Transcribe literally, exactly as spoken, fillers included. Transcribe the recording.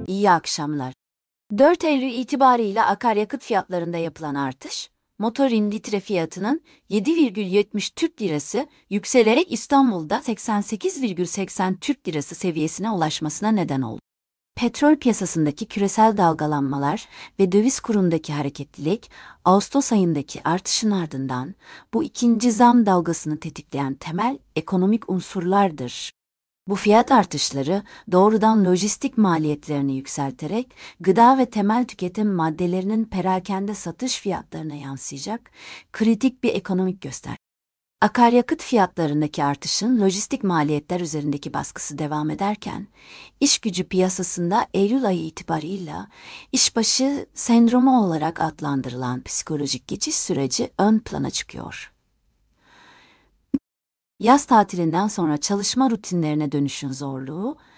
İyi akşamlar. dört Eylül itibariyle akaryakıt fiyatlarında yapılan artış, motorin litre fiyatının yedi virgül yetmiş Türk Lirası yükselerek İstanbul'da seksen sekiz virgül seksen Türk Lirası seviyesine ulaşmasına neden oldu. Petrol piyasasındaki küresel dalgalanmalar ve döviz kurundaki hareketlilik, Ağustos ayındaki artışın ardından bu ikinci zam dalgasını tetikleyen temel ekonomik unsurlardır. Bu fiyat artışları doğrudan lojistik maliyetlerini yükselterek gıda ve temel tüketim maddelerinin perakende satış fiyatlarına yansıyacak kritik bir ekonomik gösterge. Akaryakıt fiyatlarındaki artışın lojistik maliyetler üzerindeki baskısı devam ederken, iş gücü piyasasında Eylül ayı itibarıyla işbaşı sendromu olarak adlandırılan psikolojik geçiş süreci ön plana çıkıyor. Yaz tatilinden sonra çalışma rutinlerine dönüşün zorluğu,